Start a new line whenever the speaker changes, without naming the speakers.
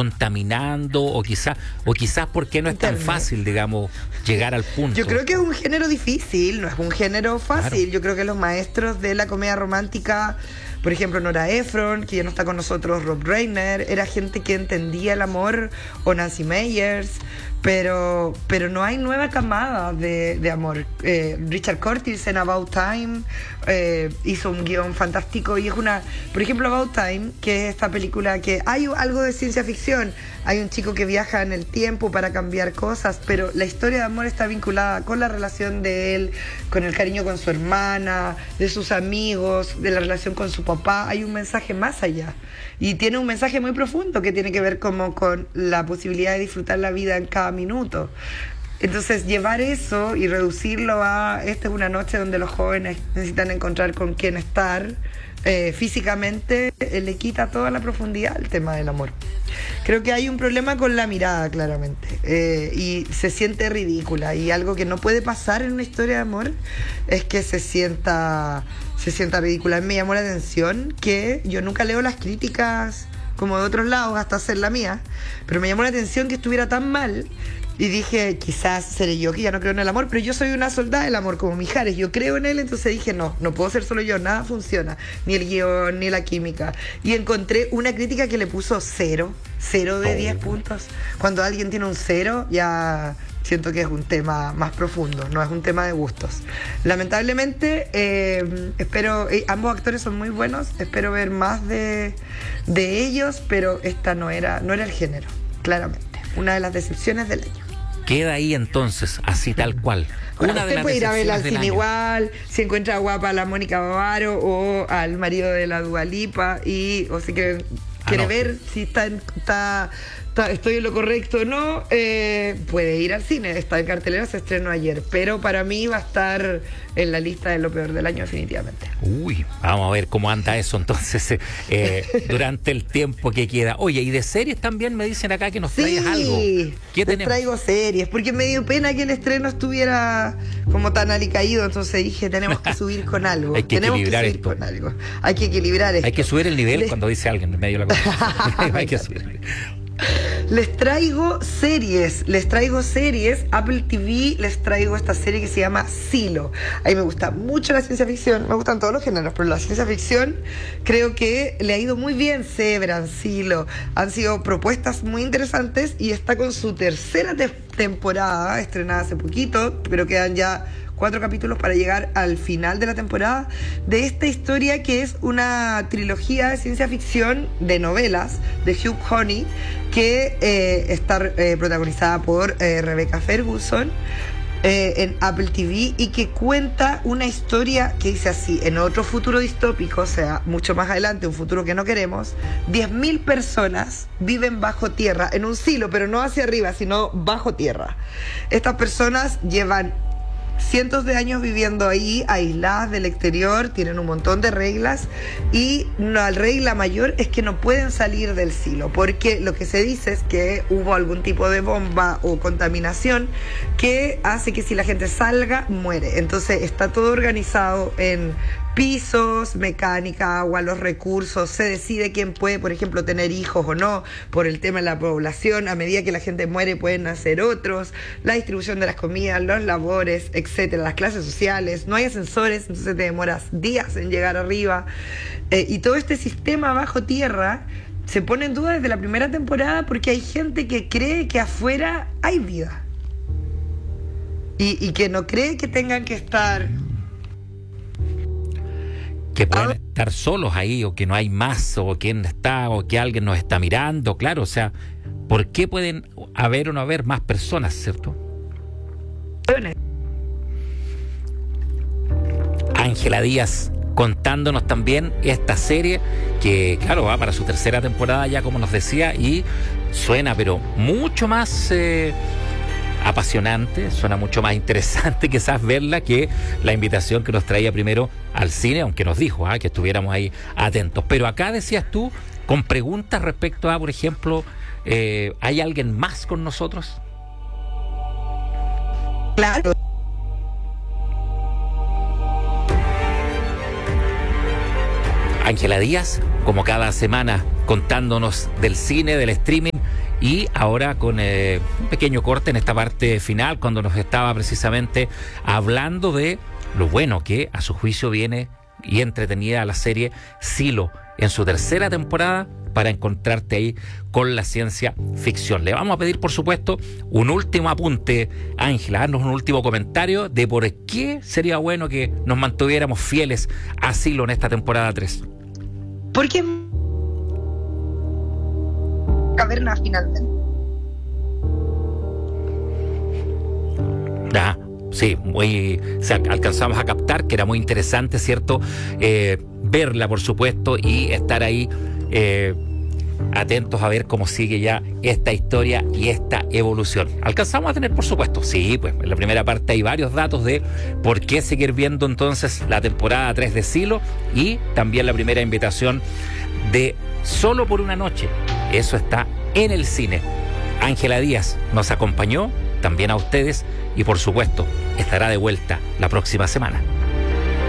contaminando o quizás porque no es tan fácil, digamos, llegar al punto?
Yo creo que es un género difícil, no es un género fácil.
Claro.
Yo creo que los maestros de la comedia romántica, por ejemplo, Nora Ephron, que ya no está con nosotros, Rob Reiner, era gente que entendía el amor, o Nancy Meyers, pero no hay nueva camada de amor. Richard Curtis en About Time hizo un guión fantástico y es por ejemplo, About Time, que es esta película que hay algo de ciencia ficción, hay un chico que viaja en el tiempo para cambiar cosas, pero la historia de amor está vinculada con la relación de él, con el cariño con su hermana, de sus amigos, de la relación con su papá. Hay un mensaje más allá y tiene un mensaje muy profundo que tiene que ver como con la posibilidad de disfrutar la vida en cada minuto. Entonces, llevar eso y reducirlo a esta es una noche donde los jóvenes necesitan encontrar con quién estar físicamente, le quita toda la profundidad al tema del amor. Creo que hay un problema con la mirada, claramente, y se siente ridícula, y algo que no puede pasar en una historia de amor es que se sienta ridícula. Me llamó la atención que yo nunca leo las críticas como de otros lados hasta hacer la mía, pero me llamó la atención que estuviera tan mal. Y dije, quizás seré yo que ya no creo en el amor, pero yo soy una soldada del amor, como Mijares, yo creo en él, entonces dije, no puedo ser solo yo, nada funciona, ni el guión, ni la química. Y encontré una crítica que le puso 0 de 10 puntos. Cuando alguien tiene un 0, ya siento que es un tema más profundo, no es un tema de gustos. Lamentablemente, espero, ambos actores son muy buenos, espero ver más de ellos, pero esta no era el género, claramente. Una de las decepciones del año.
Queda ahí entonces, así tal cual. Una de
usted
las
puede ir a verla al
decepciones
cine
del año.
igual, si encuentra guapa a la Mónica Bavaro o al marido de la Dua Lipa, o si quiere ver si estoy en lo correcto o no, puede ir al cine. Está en cartelera, se estrenó ayer, pero para mí va a estar en la lista de lo peor del año definitivamente.
Uy, vamos a ver cómo anda eso entonces durante el tiempo que queda. Oye, y de series también me dicen acá que nos traigas algo. ¿Qué tenemos?
Traigo series, porque me dio pena que el estreno estuviera como tan alicaído, entonces dije, tenemos que subir con algo.
Hay que equilibrar esto.
Con algo. Hay que equilibrar esto.
Hay que subir el nivel cuando dice alguien en medio de la conversación. Hay que subir.
Les traigo series, Apple TV, les traigo esta serie que se llama Silo. A mí me gusta mucho la ciencia ficción, me gustan todos los géneros, pero la ciencia ficción creo que le ha ido muy bien. Severance, Silo, han sido propuestas muy interesantes y está con su tercera temporada, estrenada hace poquito, pero quedan ya 4 capítulos para llegar al final de la temporada de esta historia que es una trilogía de ciencia ficción de novelas de Hugh Honey que está protagonizada por Rebecca Ferguson en Apple TV y que cuenta una historia que dice así: en otro futuro distópico, o sea, mucho más adelante, un futuro que no queremos, 10.000 personas viven bajo tierra, en un silo, pero no hacia arriba, sino bajo tierra. Estas personas llevan cientos de años viviendo ahí, aisladas del exterior, tienen un montón de reglas y la regla mayor es que no pueden salir del silo, porque lo que se dice es que hubo algún tipo de bomba o contaminación que hace que si la gente salga, muere. Entonces está todo organizado en pisos, mecánica, agua, los recursos, se decide quién puede, por ejemplo, tener hijos o no, por el tema de la población, a medida que la gente muere pueden nacer otros, la distribución de las comidas, los labores, etcétera, las clases sociales, no hay ascensores, entonces te demoras días en llegar arriba, y todo este sistema bajo tierra se pone en duda desde la primera temporada porque hay gente que cree que afuera hay vida y que no cree que tengan que estar...
Que pueden estar solos ahí, o que no hay más, o quién está, o que alguien nos está mirando, claro, o sea, ¿por qué pueden haber o no haber más personas, cierto? Ángela Díaz contándonos también esta serie que, claro, va para su tercera temporada ya, como nos decía, y suena pero mucho más apasionante, suena mucho más interesante quizás verla que la invitación que nos traía primero al cine, aunque nos dijo que estuviéramos ahí atentos. Pero acá decías tú, con preguntas respecto a, por ejemplo, ¿hay alguien más con nosotros?
Claro.
Ángela Díaz, como cada semana, contándonos del cine, del streaming y ahora con un pequeño corte en esta parte final, cuando nos estaba precisamente hablando de lo bueno que a su juicio viene y entretenida la serie Silo en su tercera temporada, para encontrarte ahí con la ciencia ficción. Le vamos a pedir, por supuesto, un último apunte, Ángela, darnos un último comentario de por qué sería bueno que nos mantuviéramos fieles a Silo en esta temporada 3.
Porque caverna finalmente.
Ah, sí, alcanzamos a captar que era muy interesante, ¿cierto? Verla, por supuesto, y estar ahí atentos a ver cómo sigue ya esta historia y esta evolución. Alcanzamos a tener, por supuesto, sí, pues en la primera parte hay varios datos de por qué seguir viendo entonces la temporada 3 de Silo, y también la primera invitación de Solo por una noche. Eso está en el cine. Ángela Díaz nos acompañó, también a ustedes, y por supuesto estará de vuelta la próxima semana.